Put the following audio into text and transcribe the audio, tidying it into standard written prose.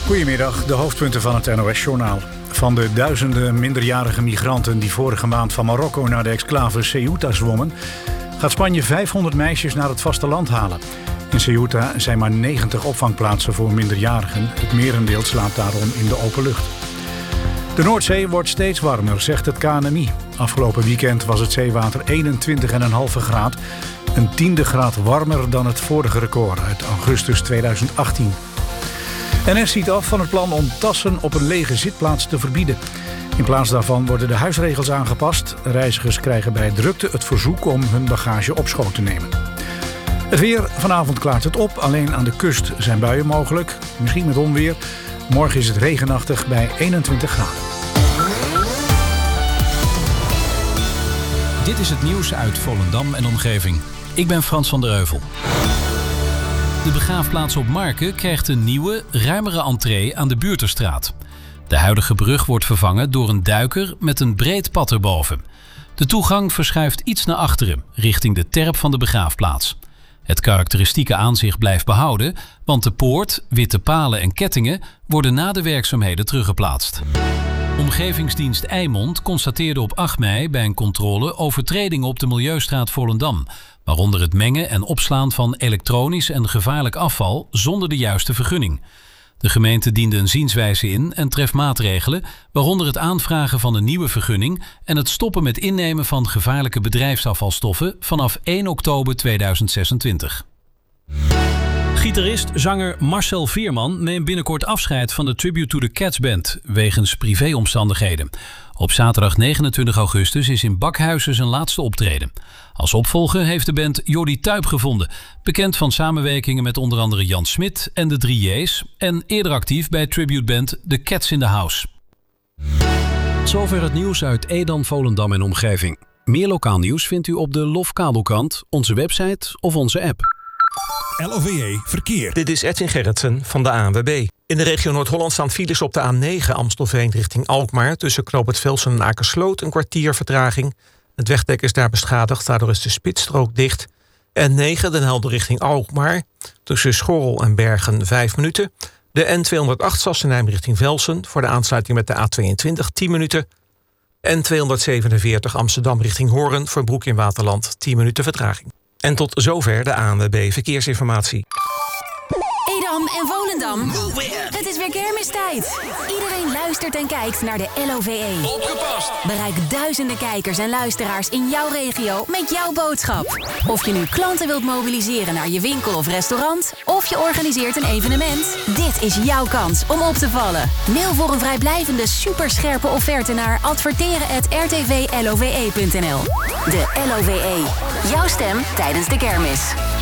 Goedemiddag, de hoofdpunten van het NOS-journaal. Van de duizenden minderjarige migranten die vorige maand van Marokko naar de exclave Ceuta zwommen, gaat Spanje 500 meisjes naar het vasteland halen. In Ceuta zijn maar 90 opvangplaatsen voor minderjarigen. Het merendeel slaapt daarom in de open lucht. De Noordzee wordt steeds warmer, zegt het KNMI. Afgelopen weekend was het zeewater 21,5 graad. Een 10e graad warmer dan het vorige record uit augustus 2018. NS ziet af van het plan om tassen op een lege zitplaats te verbieden. In plaats daarvan worden de huisregels aangepast. Reizigers krijgen bij drukte het verzoek om hun bagage op schoot te nemen. Het weer, vanavond klaart het op. Alleen aan de kust zijn buien mogelijk. Misschien met onweer. Morgen is het regenachtig bij 21 graden. Dit is het nieuws uit Volendam en omgeving. Ik ben Frans van der Heuvel. De begraafplaats op Marken krijgt een nieuwe, ruimere entree aan de Buurterstraat. De huidige brug wordt vervangen door een duiker met een breed pad erboven. De toegang verschuift iets naar achteren, richting de terp van de begraafplaats. Het karakteristieke aanzicht blijft behouden, want de poort, witte palen en kettingen worden na de werkzaamheden teruggeplaatst. Omgevingsdienst Eimond constateerde op 8 mei bij een controle overtredingen op de Milieustraat Volendam, waaronder het mengen en opslaan van elektronisch en gevaarlijk afval zonder de juiste vergunning. De gemeente diende een zienswijze in en treft maatregelen, waaronder het aanvragen van een nieuwe vergunning en het stoppen met innemen van gevaarlijke bedrijfsafvalstoffen vanaf 1 oktober 2026. Gitarist, zanger Marcel Veerman neemt binnenkort afscheid van de Tribute to the Cats Band wegens privéomstandigheden. Op zaterdag 29 augustus is in Bakhuizen zijn laatste optreden. Als opvolger heeft de band Jordi Tuyp gevonden, bekend van samenwerkingen met onder andere Jan Smit en de 3J's en eerder actief bij tributeband The Cats in the House. Zover het nieuws uit Edam, Volendam en omgeving. Meer lokaal nieuws vindt u op de LOF Kabelkrant, onze website of onze app. LOVE Verkeer. Dit is Edwin Gerritsen van de ANWB. In de regio Noord-Holland staan files op de A9 Amstelveen richting Alkmaar. Tussen Knoop het Velsen en Akersloot een kwartier vertraging. Het wegdek is daar beschadigd, daardoor is de spitsstrook dicht. N9 Den Helder richting Alkmaar. Tussen Schorrel en Bergen 5 minuten. De N208 Sassenheim richting Velsen. Voor de aansluiting met de A22 10 minuten. N247 Amsterdam richting Hoorn. Voor Broek in Waterland 10 minuten vertraging. En tot zover de ANWB Verkeersinformatie. Edam en Volendam. Het is weer kermistijd. Iedereen luistert en kijkt naar de LOVE. Opgepast! Bereik duizenden kijkers en luisteraars in jouw regio met jouw boodschap. Of je nu klanten wilt mobiliseren naar je winkel of restaurant, of je organiseert een evenement. Dit is jouw kans om op te vallen. Mail voor een vrijblijvende superscherpe offerte naar adverteren@rtvlove.nl. De LOVE. Jouw stem tijdens de kermis.